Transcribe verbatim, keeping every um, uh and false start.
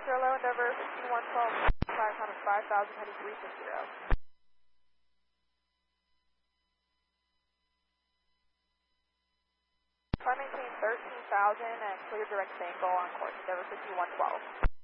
Zero low, Endeavor fifty-one twelve, five hundred five thousand, heading three six zero. Flight maintain thirteen thousand and clear direct angle on course, Endeavor fifty-one twelve.